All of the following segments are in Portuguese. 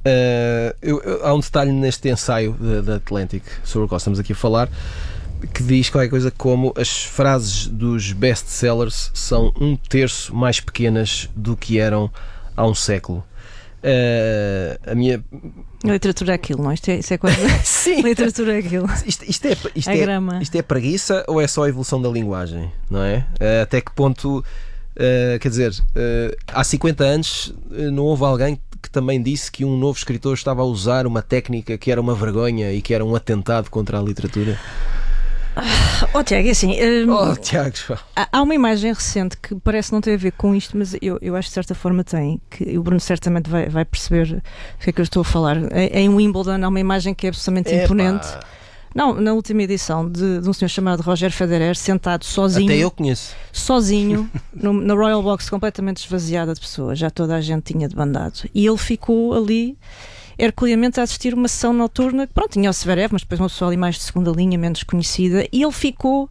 Há um detalhe neste ensaio da Atlantic sobre o qual estamos aqui a falar, que diz qualquer coisa como: as frases dos best-sellers são 1/3 mais pequenas do que eram há um século. A minha... A literatura é aquilo, não? Isto é coisa... Sim. Literatura é aquilo. Isto é preguiça ou é só a evolução da linguagem, não é? Até que ponto... quer dizer, há 50 anos não houve alguém que também disse que um novo escritor estava a usar uma técnica que era uma vergonha e que era um atentado contra a literatura? Tiago, é assim... Tiago... Há uma imagem recente que parece não ter a ver com isto, mas eu acho que de certa forma tem, que o Bruno certamente vai perceber o que é que eu estou a falar. Em Wimbledon há uma imagem que é absolutamente imponente. Não, na última edição de um senhor chamado Roger Federer, sentado sozinho. Até eu conheço. Sozinho, na Royal Box, completamente esvaziada de pessoas. Já toda a gente tinha debandado. E ele ficou ali herculeamente a assistir uma sessão noturna. Pronto, tinha o Zverev, mas depois uma pessoa ali mais de segunda linha, menos conhecida. E ele ficou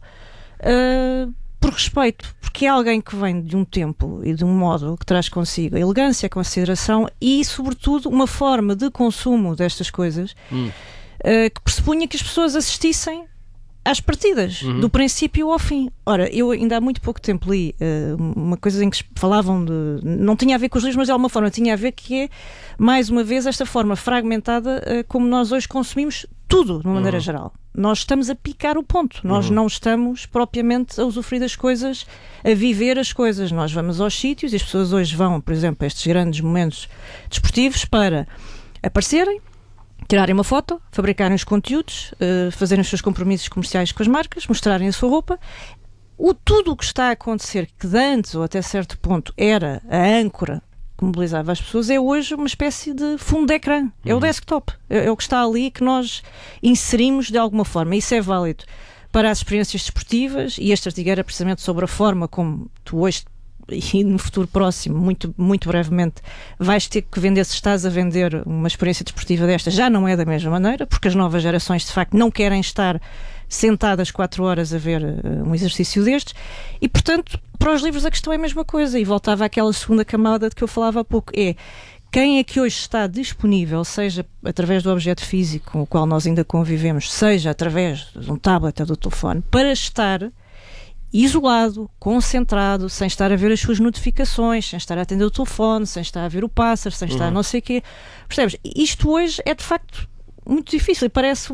por respeito, porque é alguém que vem de um tempo e de um modo que traz consigo a elegância, a consideração e, sobretudo, uma forma de consumo destas coisas que pressupunha que as pessoas assistissem às partidas, do princípio ao fim. Ora, eu ainda há muito pouco tempo li uma coisa em que falavam de... Não tinha a ver com os livros, mas de alguma forma tinha a ver, que é, mais uma vez, esta forma fragmentada como nós hoje consumimos tudo, de uma maneira geral. Nós estamos a picar o ponto. Nós não estamos propriamente a usufruir das coisas, a viver as coisas. Nós vamos aos sítios e as pessoas hoje vão, por exemplo, a estes grandes momentos desportivos para aparecerem, tirarem uma foto, fabricarem os conteúdos, fazerem os seus compromissos comerciais com as marcas, mostrarem a sua roupa. Tudo o que está a acontecer, que de antes ou até certo ponto era a âncora que mobilizava as pessoas, é hoje uma espécie de fundo de ecrã. É o desktop. É o que está ali que nós inserimos de alguma forma. Isso é válido para as experiências desportivas, e este artigo era precisamente sobre a forma como tu hoje e no futuro próximo, muito, muito brevemente, vais ter que vender, se estás a vender uma experiência desportiva desta, já não é da mesma maneira, porque as novas gerações de facto não querem estar sentadas 4 horas a ver um exercício destes, e portanto para os livros a questão é a mesma coisa, e voltava àquela segunda camada de que eu falava há pouco, é quem é que hoje está disponível, seja através do objeto físico com o qual nós ainda convivemos, seja através de um tablet ou do telefone, para estar isolado, concentrado, sem estar a ver as suas notificações, sem estar a atender o telefone, sem estar a ver o pássaro, sem estar não sei o quê. Percebes? Isto hoje é de facto muito difícil e parece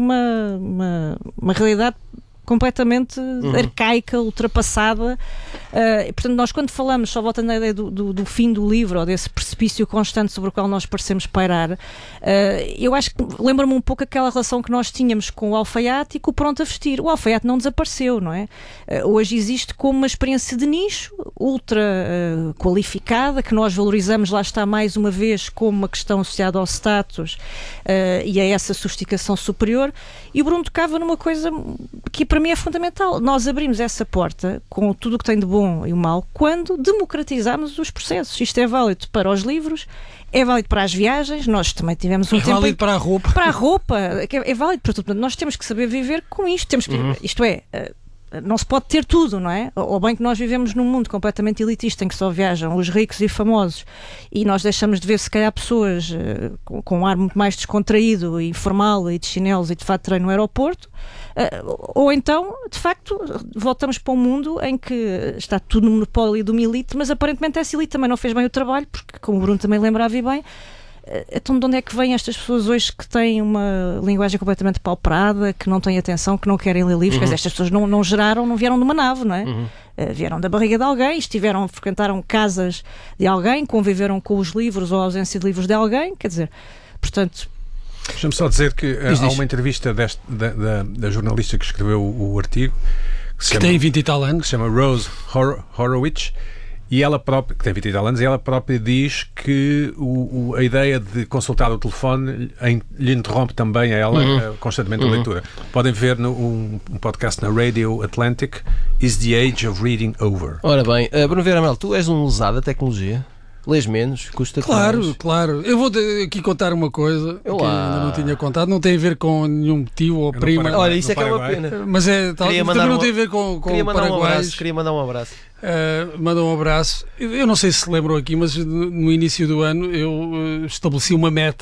uma realidade completamente arcaica, ultrapassada. Portanto, nós quando falamos, só voltando à ideia do fim do livro, ou desse precipício constante sobre o qual nós parecemos pairar, eu acho que lembra-me um pouco aquela relação que nós tínhamos com o alfaiate e com o pronto a vestir. O alfaiate não desapareceu, não é? Hoje existe como uma experiência de nicho, ultra qualificada, que nós valorizamos, lá está mais uma vez, como uma questão associada ao status e a essa sofisticação superior. E o Bruno tocava numa coisa que para mim é fundamental. Nós abrimos essa porta com tudo o que tem de bom e o mau quando democratizamos os processos. Isto é válido para os livros, é válido para as viagens, nós também tivemos um tempo... É válido para a roupa. Para a roupa, é válido para tudo. Nós temos que saber viver com isto. Temos que, isto é... não se pode ter tudo, não é? Ou bem que nós vivemos num mundo completamente elitista em que só viajam os ricos e famosos e nós deixamos de ver se calhar pessoas com um ar muito mais descontraído e informal e de chinelos e de fato de treino no aeroporto, ou então, de facto, voltamos para um mundo em que está tudo no monopólio de uma elite, mas aparentemente essa elite também não fez bem o trabalho, porque como o Bruno também lembrava bem, então de onde é que vêm estas pessoas hoje que têm uma linguagem completamente pauperada, que não têm atenção, que não querem ler livros? Quer dizer, estas pessoas não vieram de uma nave, não é? Vieram da barriga de alguém, frequentaram casas de alguém, conviveram com os livros ou a ausência de livros de alguém, quer dizer, portanto... Deixa-me só dizer que há uma entrevista da jornalista que escreveu o artigo, que tem 20 e tal anos, que se chama Rose Horowitz, e ela própria, que tem 20 e tal anos, e ela própria diz que a ideia de consultar o telefone lhe interrompe também a ela constantemente a leitura. Podem ver um podcast na Radio Atlantic, Is the Age of Reading Over? Ora bem, Bruno Vieira Amelo, tu és um lesado da tecnologia? Lês menos? Custa-te mais? Claro. Eu vou aqui contar uma coisa que ainda não tinha contado. Não tem a ver com nenhum tio ou prima. Olha, isso é que é uma pena. Mas também não tem a ver com Paraguai. Queria mandar um abraço. Manda um abraço. Eu não sei se lembram aqui, mas no início do ano eu estabeleci uma meta